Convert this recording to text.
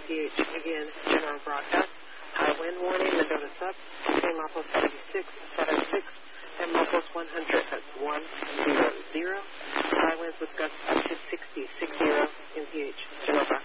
pH. Again, general broadcast. High wind warning, Mendota sub, San Marcos 76, Sada 6, San Marcos 100, that's 100. High winds with gusts up to 60 in pH. General broadcast.